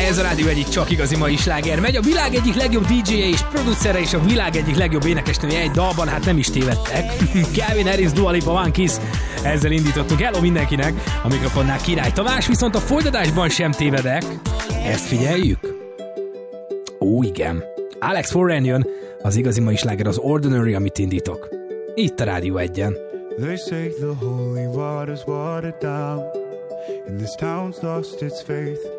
Ez a rádió egyik csak igazi mai sláger megy. A világ egyik legjobb DJ-je és producere és a világ egyik legjobb énekesnője egy dalban, hát nem is tévedtek. Calvin Harris, Dua Lipa, One Kiss. Ezzel indítottunk. Hello mindenkinek. A mikrofonnál Király Tamás, viszont a folytatásban sem tévedek. Ezt figyeljük? Ó, igen. Alex Warren jön, az igazi mai sláger az Ordinary, amit indítok. Itt a Rádió 1-en. They say the holy water's watered down, and this town's lost its faith.